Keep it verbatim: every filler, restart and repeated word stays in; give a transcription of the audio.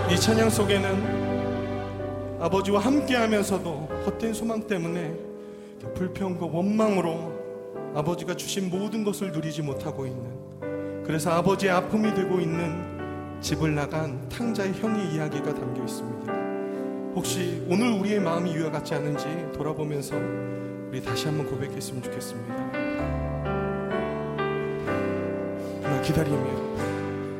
이 찬양 속에는 아버지와 함께 하면서도 헛된 소망 때문에 불평과 원망으로 아버지가 주신 모든 것을 누리지 못하고 있는, 그래서 아버지의 아픔이 되고 있는 집을 나간 탕자의 형의 이야기가 담겨 있습니다. 혹시 오늘 우리의 마음이 이와 같지 않은지 돌아보면서 우리 다시 한번 고백했으면 좋겠습니다. 나 기다리며